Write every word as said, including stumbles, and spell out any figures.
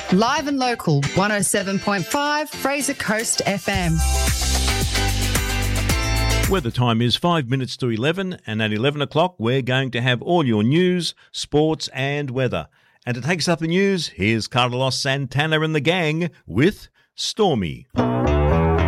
Live and local, one oh seven point five Fraser Coast F M. Weather time is five minutes to eleven, and at eleven o'clock we're going to have all your news, sports and weather. And to take us up the news, here's Carlos Santana and the gang with Stormy.